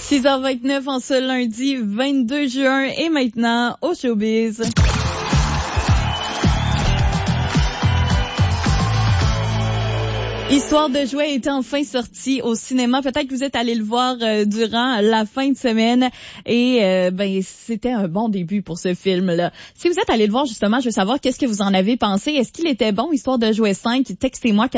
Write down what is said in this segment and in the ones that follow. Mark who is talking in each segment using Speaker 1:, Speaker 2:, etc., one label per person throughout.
Speaker 1: 6h29 en ce lundi 22 juin et maintenant au showbiz. Histoire de jouets est enfin sorti au cinéma. Peut-être que vous êtes allé le voir durant la fin de semaine et c'était un bon début pour ce film-là. Si vous êtes allé le voir justement, je veux savoir qu'est-ce que vous en avez pensé. Est-ce qu'il était bon, Histoire de jouets 5? Textez-moi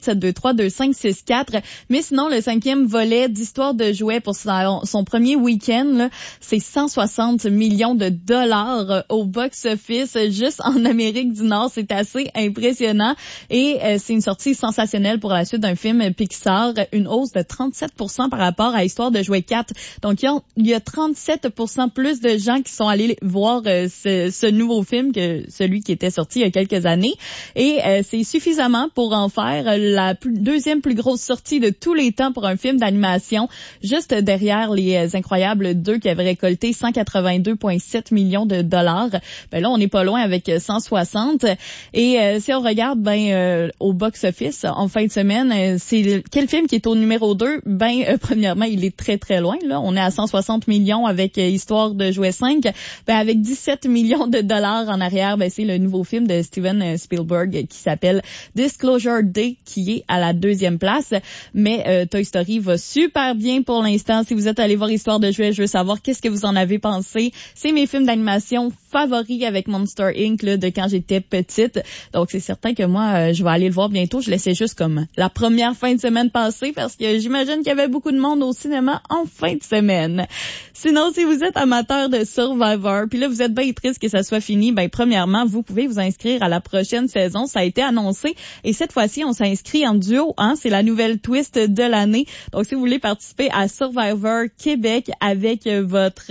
Speaker 1: 418-723-2564. Mais sinon, le 5e volet d'Histoire de jouets pour son premier week-end, là, c'est 160 millions de dollars au box-office juste en Amérique du Nord. C'est assez impressionnant et c'est une sortie sensationnelle pour la suite d'un film Pixar, une hausse de 37% par rapport à Histoire de jouets 4. Donc, il y a 37% plus de gens qui sont allés voir ce nouveau film que celui qui était sorti il y a quelques années. Et c'est suffisamment pour en faire la deuxième plus grosse sortie de tous les temps pour un film d'animation, juste derrière Les Incroyables 2 qui avait récolté 182,7 millions de dollars. Ben là, on n'est pas loin avec 160. Et si on regarde au box-office, en fin de semaine, c'est quel film qui est au numéro 2? Premièrement, il est très très loin. Là, on est à 160 millions avec Histoire de jouets 5. Avec 17 millions de dollars en arrière, c'est le nouveau film de Steven Spielberg qui s'appelle Disclosure Day qui est à la deuxième place. Mais Toy Story va super bien pour l'instant. Si vous êtes allé voir Histoire de jouets, je veux savoir qu'est-ce que vous en avez pensé. C'est mes films d'animation favoris avec Monster Inc. Là, de quand j'étais petite. Donc c'est certain que moi, je vais aller le voir bientôt. Je laissais juste comme la première fin de semaine passée parce que j'imagine qu'il y avait beaucoup de monde au cinéma en fin de semaine. Sinon, si vous êtes amateur de Survivor, puis là vous êtes bien triste que ça soit fini, premièrement, vous pouvez vous inscrire à la prochaine saison. Ça a été annoncé et cette fois-ci, on s'inscrit en duo. C'est la nouvelle twist de l'année. Donc, si vous voulez participer à Survivor Québec avec votre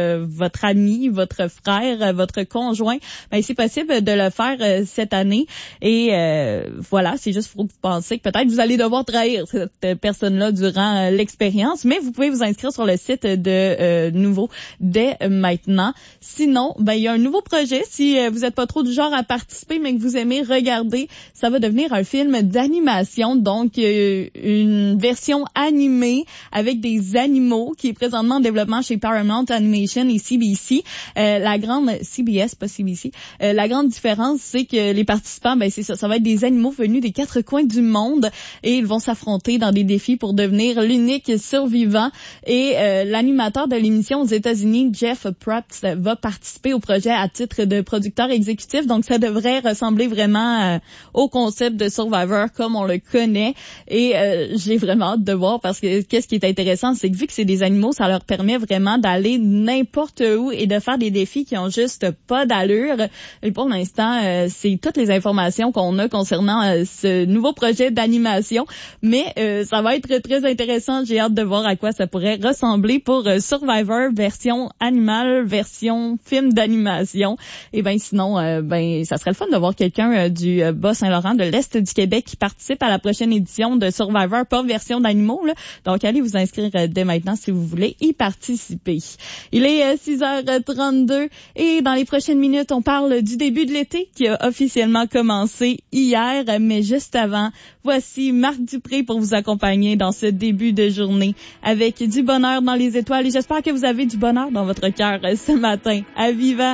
Speaker 1: ami, votre frère, votre conjoint, c'est possible de le faire cette année. Et voilà, c'est juste pour que vous pensiez que peut-être vous allez devoir trahir cette personne-là durant l'expérience, mais vous pouvez vous inscrire sur le site de Nouveau dès maintenant. Sinon, il y a un nouveau projet. Si vous n'êtes pas trop du genre à participer, mais que vous aimez regarder, ça va devenir un film d'animation, donc une version animée avec des animaux qui est présentement en développement chez Paramount Animation et CBC. La grande différence, c'est que les participants, c'est ça va être des animaux venus des quatre coins du monde et ils vont s'affronter dans des défis pour devenir l'unique survivant. Et l'animateur de l'émission aux États-Unis, Jeff Probst, va participer au projet à titre de producteur exécutif. Donc, ça devrait ressembler vraiment au concept de Survivor comme on le connaît. Et j'ai vraiment hâte de voir parce que qu'est-ce qui est intéressant, c'est que vu que c'est des animaux, ça leur permet vraiment d'aller n'importe où et de faire des défis qui ont juste pas d'allure. Et pour l'instant, c'est toutes les informations qu'on a concernant ce nouveau projet d'animation. Mais ça va être très intéressant. J'ai hâte de voir à quoi ça pourrait ressembler pour Survivor version animale, version film d'animation. Et sinon, ça serait le fun de voir quelqu'un du Bas-Saint-Laurent, de l'Est du Québec qui participe à la prochaine édition de Survivor, pas version d'animaux, là. Donc, allez vous inscrire dès maintenant si vous voulez y participer. Il est 6h32 et dans les prochaines minutes, on parle du début de l'été qui a officiellement commencé hier. Mais juste avant, voici Marc Dupré pour vous accompagner dans ce début de journée avec du bonheur dans les étoiles. Et j'espère que vous avez du bonheur dans votre cœur ce matin. À vivant!